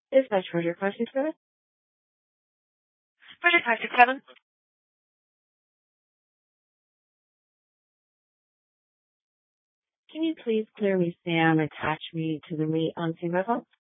Dispatch Project 567. Project 567. Can you please clear me, Sam, attach me to the meet on Team Rebel?